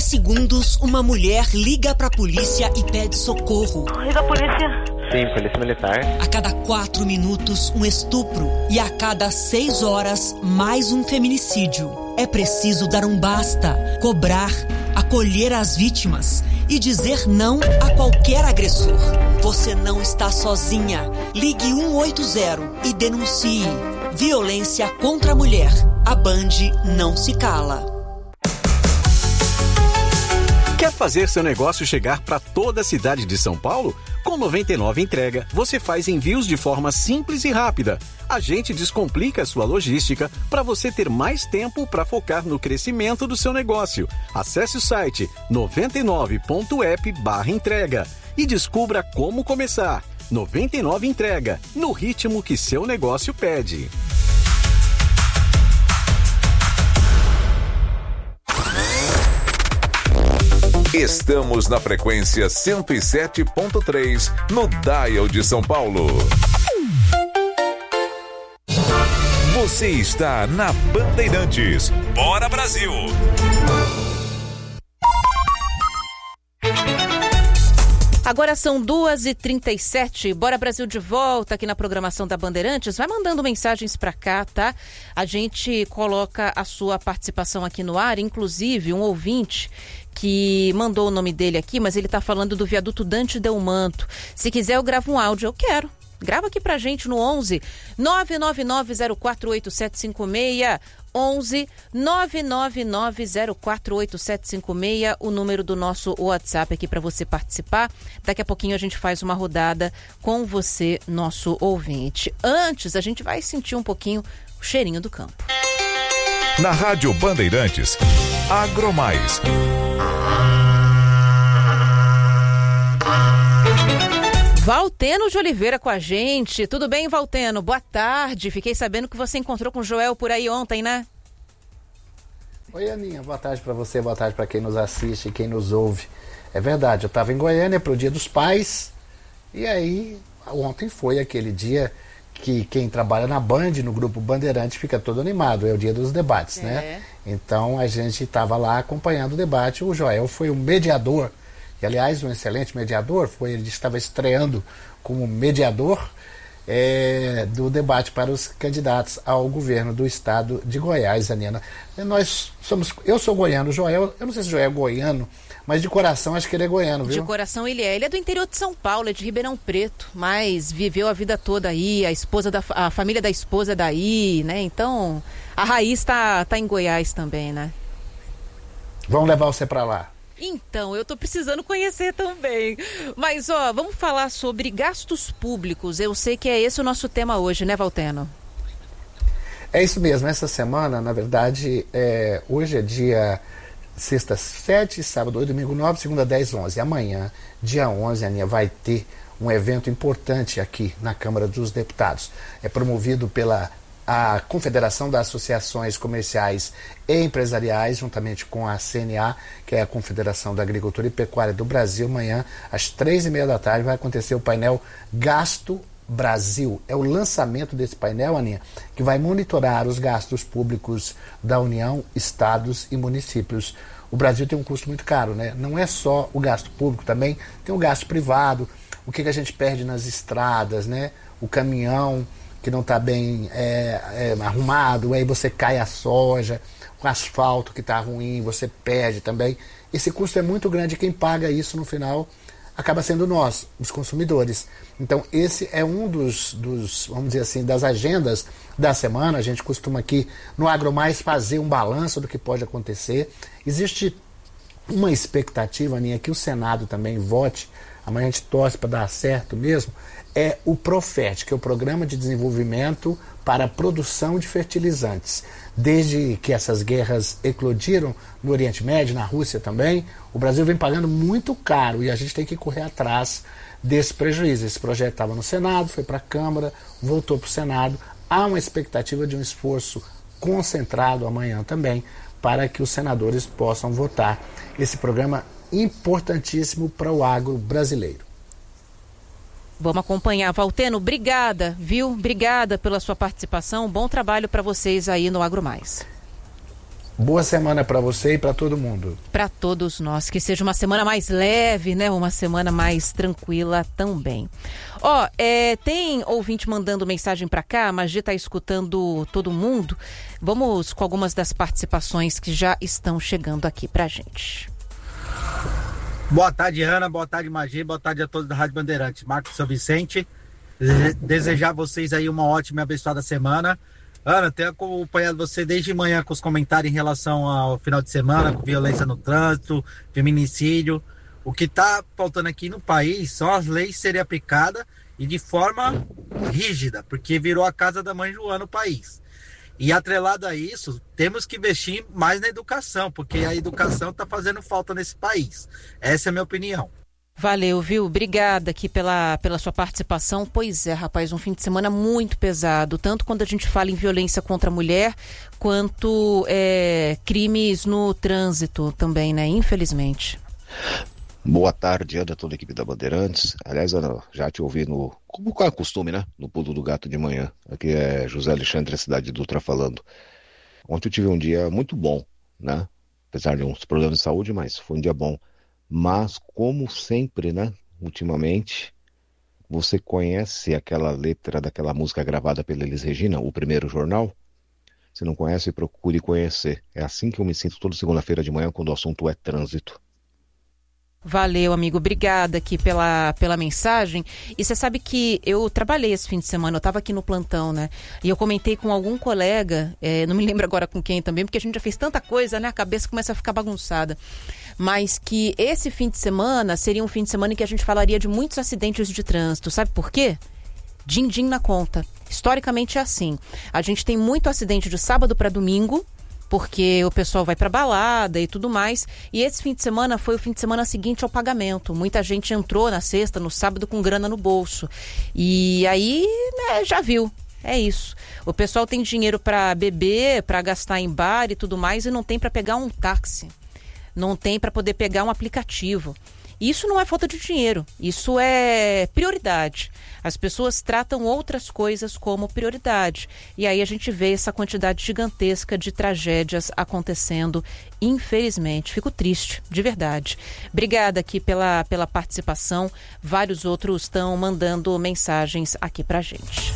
segundos, uma mulher liga pra polícia e pede socorro. E da polícia? Sim, polícia militar. A cada 4 minutos, um estupro. E a cada 6 horas, mais um feminicídio. É preciso dar um basta, cobrar, acolher as vítimas e dizer não a qualquer agressor. Você não está sozinha. Ligue 180 e denuncie. Violência contra a mulher. A Band não se cala. Quer fazer seu negócio chegar para toda a cidade de São Paulo? Com 99 Entrega, você faz envios de forma simples e rápida. A gente descomplica a sua logística para você ter mais tempo para focar no crescimento do seu negócio. Acesse o site 99.app/entrega e descubra como começar. 99 Entrega, no ritmo que seu negócio pede. Estamos na frequência 107.3, no Dial de São Paulo. Você está na Bandeirantes. Bora, Brasil! Agora são 2h37, Bora Brasil de volta aqui na programação da Bandeirantes. Vai mandando mensagens para cá, tá? A gente coloca a sua participação aqui no ar, inclusive um ouvinte que mandou o nome dele aqui, mas ele tá falando do viaduto Dante Delmanto. Se quiser eu gravo um áudio, eu quero. Grava aqui pra gente no 11 999048756, 11 999048756, o número do nosso WhatsApp aqui para você participar. Daqui a pouquinho a gente faz uma rodada com você, nosso ouvinte. Antes, a gente vai sentir um pouquinho o cheirinho do campo. Na Rádio Bandeirantes, Agromais. Valteno de Oliveira com a gente. Tudo bem, Valteno? Boa tarde. Fiquei sabendo que você encontrou com o Joel por aí ontem, né? Oi, Aninha. Boa tarde para você, boa tarde para quem nos assiste e quem nos ouve. É verdade, eu estava em Goiânia pro Dia dos Pais e aí ontem foi aquele dia que quem trabalha na Band, no Grupo Bandeirantes, fica todo animado. É o dia dos debates, né? Então a gente estava lá acompanhando o debate. O Joel foi um mediador. E, aliás, um excelente mediador, ele estava estreando como mediador do debate para os candidatos ao governo do estado de Goiás, Anina. Eu sou goiano, o Joel, eu não sei se o Joel é goiano, mas de coração acho que ele é goiano, viu? De coração ele é do interior de São Paulo, é de Ribeirão Preto, mas viveu a vida toda aí, a família da esposa é daí, né? Então, a raiz tá em Goiás também, né? Vamos levar você para lá. Então, eu tô precisando conhecer também. Mas, vamos falar sobre gastos públicos. Eu sei que é esse o nosso tema hoje, né, Valteno? É isso mesmo. Essa semana, na verdade, hoje é dia sexta 7, sábado 8, domingo 9, segunda 10, 11. Amanhã, dia 11, Aninha, vai ter um evento importante aqui na Câmara dos Deputados. É promovido pela a Confederação das Associações Comerciais e Empresariais, juntamente com a CNA, que é a Confederação da Agricultura e Pecuária do Brasil. Amanhã, às 3h30 da tarde, vai acontecer o painel Gasto Brasil. É o lançamento desse painel, Aninha, que vai monitorar os gastos públicos da União, estados e municípios. O Brasil tem um custo muito caro, né? Não é só o gasto público, também tem o gasto privado, o que a gente perde nas estradas, né? O caminhão que não está bem arrumado, aí você cai a soja, o asfalto que está ruim, você perde também. Esse custo é muito grande, quem paga isso no final acaba sendo nós, os consumidores. Então esse é um dos, vamos dizer assim, das agendas da semana. A gente costuma aqui no AgroMais fazer um balanço do que pode acontecer. Existe uma expectativa, Aninha, que o Senado também vote, amanhã a gente torce para dar certo mesmo, é o PROFERT, que é o Programa de Desenvolvimento para a Produção de Fertilizantes. Desde que essas guerras eclodiram no Oriente Médio, na Rússia também, o Brasil vem pagando muito caro e a gente tem que correr atrás desse prejuízo. Esse projeto estava no Senado, foi para a Câmara, voltou para o Senado. Há uma expectativa de um esforço concentrado amanhã também para que os senadores possam votar esse programa importantíssimo para o agro brasileiro. Vamos acompanhar. Valteno, obrigada, viu? Obrigada pela sua participação. Bom trabalho para vocês aí no AgroMais. Boa semana para você e para todo mundo. Para todos nós, que seja uma semana mais leve, né? Uma semana mais tranquila também. Tem ouvinte mandando mensagem para cá, a Magi está escutando todo mundo. Vamos com algumas das participações que já estão chegando aqui pra gente. Boa tarde, Ana. Boa tarde, Magi. Boa tarde a todos da Rádio Bandeirantes. Marcos São Vicente. Desejar a vocês aí uma ótima e abençoada semana. Ana, tenho acompanhado você desde manhã com os comentários em relação ao final de semana, com violência no trânsito, feminicídio. O que está faltando aqui no país são as leis serem aplicadas e de forma rígida, porque virou a casa da mãe Joana no país. E atrelado a isso, temos que investir mais na educação, porque a educação está fazendo falta nesse país. Essa é a minha opinião. Valeu, viu? Obrigada aqui pela sua participação. Pois é, rapaz, um fim de semana muito pesado, tanto quando a gente fala em violência contra a mulher, quanto crimes no trânsito também, né? Infelizmente. Boa tarde, Ana, toda a equipe da Bandeirantes. Aliás, Ana, já te ouvi como é costume, né? No Pulo do Gato de manhã. Aqui é José Alexandre, cidade de Dutra, falando. Ontem eu tive um dia muito bom, né? Apesar de uns problemas de saúde, mas foi um dia bom. Mas, como sempre, né, ultimamente, você conhece aquela letra daquela música gravada pela Elis Regina, O Primeiro Jornal? Se não conhece, procure conhecer. É assim que eu me sinto toda segunda-feira de manhã quando o assunto é trânsito. Valeu, amigo. Obrigada aqui pela mensagem. E você sabe que eu trabalhei esse fim de semana, eu estava aqui no plantão, né? E eu comentei com algum colega, não me lembro agora com quem também, porque a gente já fez tanta coisa, né? A cabeça começa a ficar bagunçada. Mas que esse fim de semana seria um fim de semana em que a gente falaria de muitos acidentes de trânsito. Sabe por quê? Din-din na conta. Historicamente é assim. A gente tem muito acidente de sábado para domingo, porque o pessoal vai pra balada e tudo mais. E esse fim de semana foi o fim de semana seguinte ao pagamento. Muita gente entrou na sexta, no sábado, com grana no bolso. E aí, né, já viu. É isso. O pessoal tem dinheiro pra beber, pra gastar em bar e tudo mais, e não tem pra pegar um táxi. Não tem pra poder pegar um aplicativo. Isso não é falta de dinheiro, isso é prioridade. As pessoas tratam outras coisas como prioridade. E aí a gente vê essa quantidade gigantesca de tragédias acontecendo, infelizmente. Fico triste, de verdade. Obrigada aqui pela participação. Vários outros estão mandando mensagens aqui pra gente.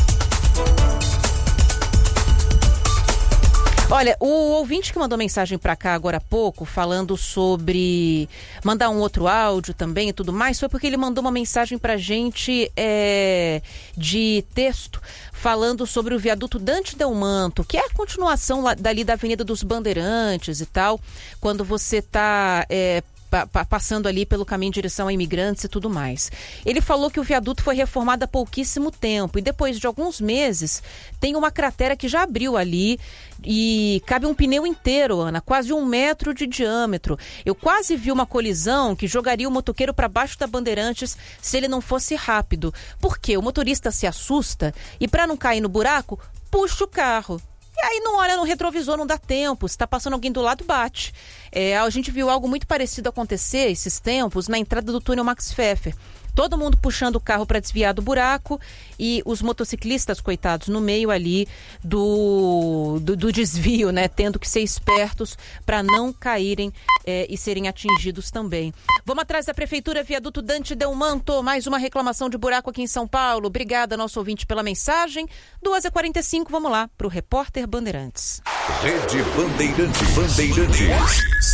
Olha, o ouvinte que mandou mensagem para cá agora há pouco, falando sobre mandar um outro áudio também e tudo mais, foi porque ele mandou uma mensagem pra gente de texto, falando sobre o viaduto Dante Delmanto, que é a continuação dali da Avenida dos Bandeirantes e tal, quando você tá passando ali pelo caminho em direção a imigrantes e tudo mais. Ele falou que o viaduto foi reformado há pouquíssimo tempo e depois de alguns meses tem uma cratera que já abriu ali e cabe um pneu inteiro, Ana, quase 1 metro de diâmetro. Eu quase vi uma colisão que jogaria o motoqueiro para baixo da Bandeirantes se ele não fosse rápido. Porque o motorista se assusta e para não cair no buraco, puxa o carro. E aí não olha no retrovisor, não dá tempo. Se tá passando alguém do lado, bate. A gente viu algo muito parecido acontecer esses tempos na entrada do túnel Max Pfeffer. Todo mundo puxando o carro para desviar do buraco e os motociclistas, coitados, no meio ali do desvio, né? Tendo que ser espertos para não caírem e serem atingidos também. Vamos atrás da Prefeitura, viaduto Dante Delmanto. Mais uma reclamação de buraco aqui em São Paulo. Obrigada, nosso ouvinte, pela mensagem. 2h45, vamos lá para o Repórter Bandeirantes. Rede Bandeirantes.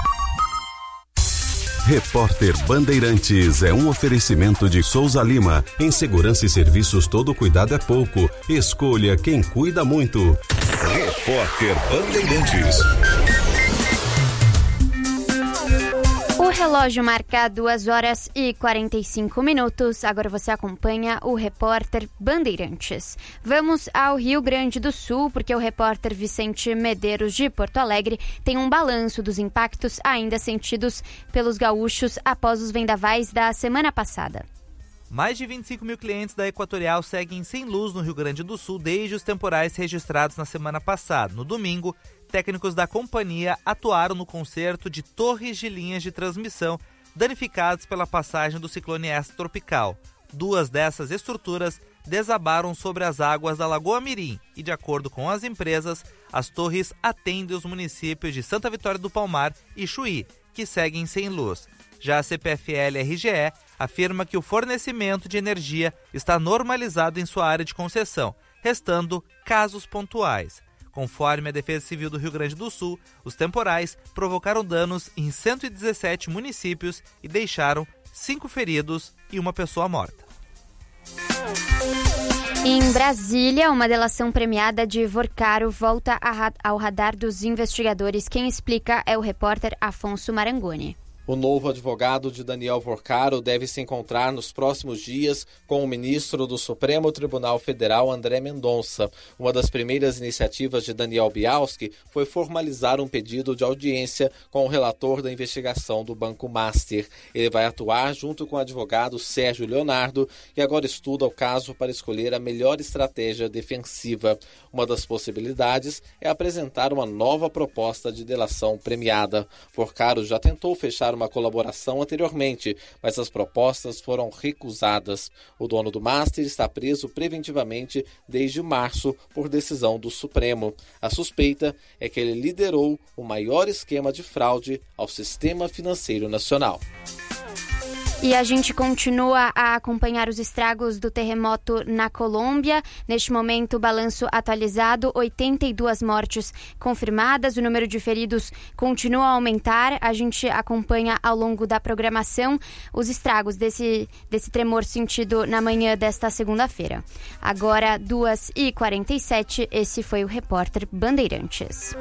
Repórter Bandeirantes é um oferecimento de Souza Lima. Em segurança e serviços, todo cuidado é pouco. Escolha quem cuida muito. Repórter Bandeirantes. O relógio marca 2h45. Agora você acompanha o Repórter Bandeirantes. Vamos ao Rio Grande do Sul, porque o repórter Vicente Medeiros, de Porto Alegre, tem um balanço dos impactos ainda sentidos pelos gaúchos após os vendavais da semana passada. Mais de 25 mil clientes da Equatorial seguem sem luz no Rio Grande do Sul desde os temporais registrados na semana passada. No domingo, técnicos da companhia atuaram no conserto de torres de linhas de transmissão danificadas pela passagem do ciclone extratropical. 2 dessas estruturas desabaram sobre as águas da Lagoa Mirim e, de acordo com as empresas, as torres atendem os municípios de Santa Vitória do Palmar e Chuí, que seguem sem luz. Já a CPFL-RGE afirma que o fornecimento de energia está normalizado em sua área de concessão, restando casos pontuais. Conforme a Defesa Civil do Rio Grande do Sul, os temporais provocaram danos em 117 municípios e deixaram 5 feridos e uma pessoa morta. Em Brasília, uma delação premiada de Vorcaro volta ao radar dos investigadores. Quem explica é o repórter Afonso Marangoni. O novo advogado de Daniel Vorcaro deve se encontrar nos próximos dias com o ministro do Supremo Tribunal Federal, André Mendonça. Uma das primeiras iniciativas de Daniel Bialski foi formalizar um pedido de audiência com o relator da investigação do Banco Master. Ele vai atuar junto com o advogado Sérgio Leonardo e agora estuda o caso para escolher a melhor estratégia defensiva. Uma das possibilidades é apresentar uma nova proposta de delação premiada. Vorcaro já tentou fechar uma colaboração anteriormente, mas as propostas foram recusadas. O dono do Master está preso preventivamente desde março por decisão do Supremo. A suspeita é que ele liderou o maior esquema de fraude ao sistema financeiro nacional. E a gente continua a acompanhar os estragos do terremoto na Colômbia. Neste momento, balanço atualizado, 82 mortes confirmadas. O número de feridos continua a aumentar. A gente acompanha ao longo da programação os estragos desse tremor sentido na manhã desta segunda-feira. Agora, 2h47, esse foi o Repórter Bandeirantes.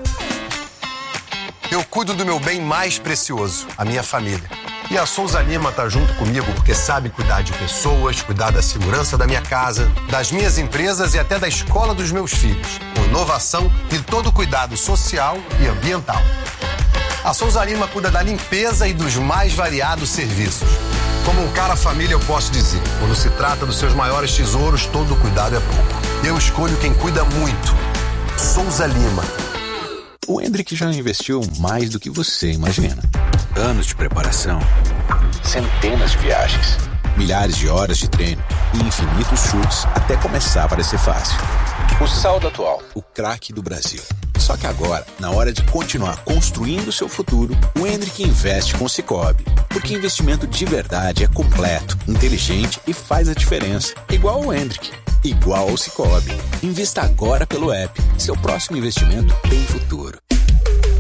Eu cuido do meu bem mais precioso, a minha família. E a Souza Lima está junto comigo porque sabe cuidar de pessoas, cuidar da segurança da minha casa, das minhas empresas e até da escola dos meus filhos, com inovação e todo cuidado social e ambiental. A Souza Lima cuida da limpeza e dos mais variados serviços. Como um cara família, eu posso dizer, quando se trata dos seus maiores tesouros, todo cuidado é pouco. Eu escolho quem cuida muito. Souza Lima. O Hendrick já investiu mais do que você imagina. Anos de preparação, centenas de viagens, milhares de horas de treino e infinitos chutes até começar a parecer fácil. O saldo atual, o craque do Brasil. Só que agora, na hora de continuar construindo seu futuro, o Hendrick investe com o Sicoob. Porque investimento de verdade é completo, inteligente e faz a diferença. Igual o Hendrick, igual ao Sicoob. Invista agora pelo app. Seu próximo investimento tem futuro.